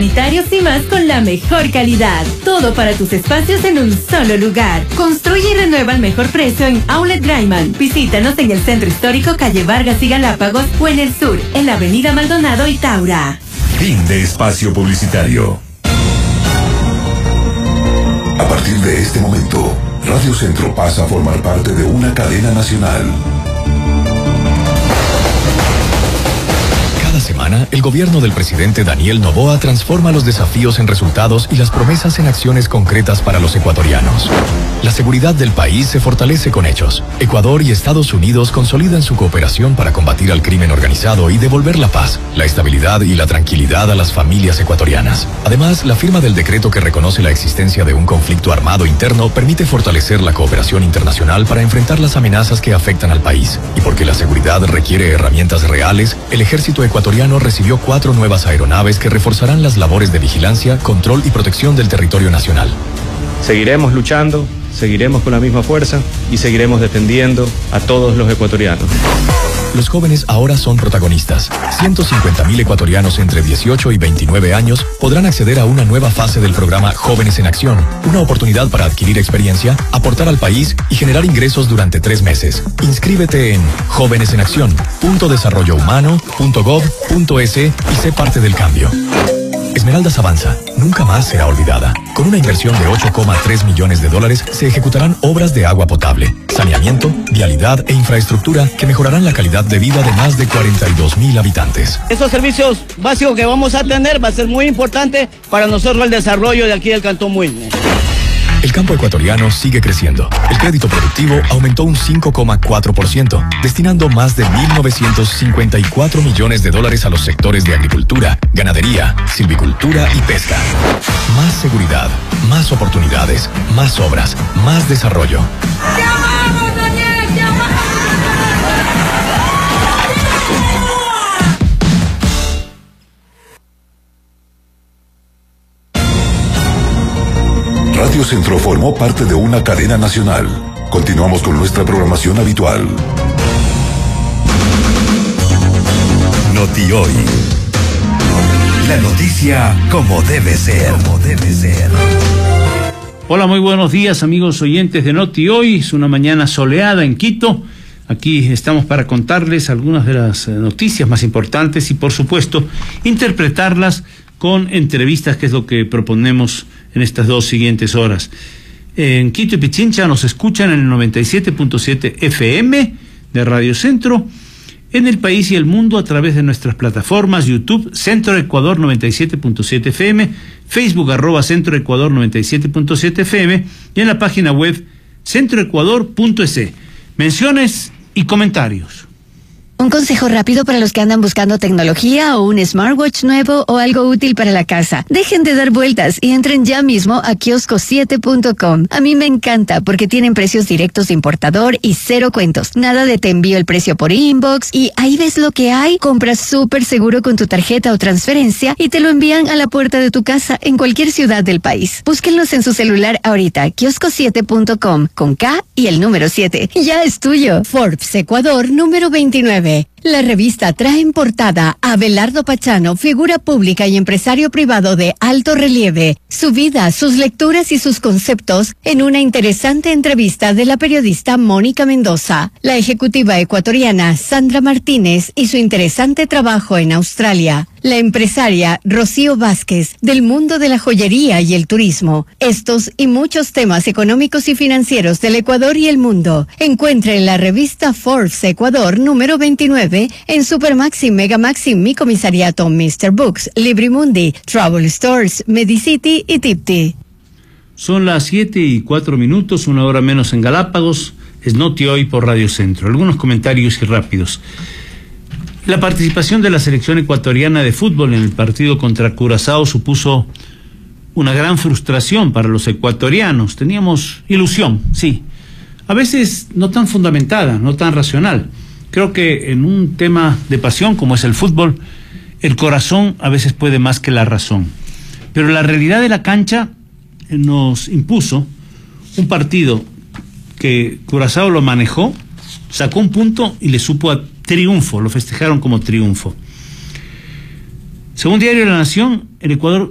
sanitarios y más con la mejor calidad. Todo para tus espacios en un solo lugar. Construye y renueva al mejor precio en Outlet Graiman. Visítanos en el Centro Histórico, calle Vargas y Galápagos, o en el sur, en la avenida Maldonado y Taura. Fin de espacio publicitario. A partir de este momento, Radio Centro pasa a formar parte de una cadena nacional. Cada semana, el gobierno del presidente Daniel Noboa transforma los desafíos en resultados y las promesas en acciones concretas para los ecuatorianos. La seguridad del país se fortalece con hechos. Ecuador y Estados Unidos consolidan su cooperación para combatir al crimen organizado y devolver la paz, la estabilidad y la tranquilidad a las familias ecuatorianas. Además, la firma del decreto que reconoce la existencia de un conflicto armado interno permite fortalecer la cooperación internacional para enfrentar las amenazas que afectan al país. Y porque la seguridad requiere herramientas reales, el ejército ecuatoriano recibió 4 nuevas aeronaves que reforzarán las labores de vigilancia, control y protección del territorio nacional. Seguiremos luchando, seguiremos con la misma fuerza y seguiremos defendiendo a todos los ecuatorianos. Los jóvenes ahora son protagonistas. 150.000 ecuatorianos entre 18 y 29 años podrán acceder a una nueva fase del programa Jóvenes en Acción, una oportunidad para adquirir experiencia, aportar al país y generar ingresos durante 3 meses. Inscríbete en jóvenesenaccion.desarrollohumano.gov.es y sé parte del cambio. Esmeraldas Avanza nunca más será olvidada. Con una inversión de $8,3 millones se ejecutarán obras de agua potable, saneamiento, vialidad e infraestructura que mejorarán la calidad de vida de más de 42.000 habitantes. Esos servicios básicos que vamos a tener va a ser muy importante para nosotros el desarrollo de aquí del Cantón Muisne. El campo ecuatoriano sigue creciendo. El crédito productivo aumentó un 5,4%, destinando más de $1.954 millones a los sectores de agricultura, ganadería, silvicultura y pesca. Más seguridad, más oportunidades, más obras, más desarrollo. ¡Te amamos, Daniel! ¡Te amamos! Radio Centro formó parte de una cadena nacional. Continuamos con nuestra programación habitual. Noti Hoy. La noticia como debe ser. Hola, muy buenos días, amigos oyentes de Noti Hoy. Es una mañana soleada en Quito. Aquí estamos para contarles algunas de las noticias más importantes y, por supuesto, interpretarlas con entrevistas, que es lo que proponemos en estas 2 siguientes horas. En Quito y Pichincha nos escuchan en el 97.7 FM de Radio Centro, en el país y el mundo a través de nuestras plataformas: YouTube, Centro Ecuador 97.7 FM, Facebook @Centro Ecuador 97.7 FM y en la página web centroecuador.es. Menciones y comentarios. Un consejo rápido para los que andan buscando tecnología o un smartwatch nuevo o algo útil para la casa. Dejen de dar vueltas y entren ya mismo a kiosco7.com. A mí me encanta porque tienen precios directos de importador y 0 cuentos. Nada de te envío el precio por inbox y ahí ves lo que hay. Compras súper seguro con tu tarjeta o transferencia y te lo envían a la puerta de tu casa en cualquier ciudad del país. Búsquenlos en su celular ahorita. Kiosco7.com con K y el número 7. Ya es tuyo. Forbes Ecuador número 29. La revista trae en portada a Abelardo Pachano, figura pública y empresario privado de alto relieve, su vida, sus lecturas y sus conceptos en una interesante entrevista de la periodista Mónica Mendoza, la ejecutiva ecuatoriana Sandra Martínez y su interesante trabajo en Australia, la empresaria Rocío Vázquez del mundo de la joyería y el turismo. Estos y muchos temas económicos y financieros del Ecuador y el mundo. Encuentre en la revista Forbes Ecuador número 29 en Supermaxi, Megamaxi, Mi Comisariato, Mr. Books, Librimundi, Travel Stores, Medicity y Tipti. Son las 7:04, 1 hora menos en Galápagos. Es Noti Hoy por Radio Centro. Algunos comentarios y rápidos. La participación de la selección ecuatoriana de fútbol en el partido contra Curazao supuso una gran frustración para los ecuatorianos. Teníamos ilusión, sí. A veces no tan fundamentada, no tan racional. Creo que en un tema de pasión como es el fútbol, el corazón a veces puede más que la razón. Pero la realidad de la cancha nos impuso un partido que Curazao lo manejó, sacó un punto y le supo a triunfo, lo festejaron como triunfo. Según Diario de la Nación, el Ecuador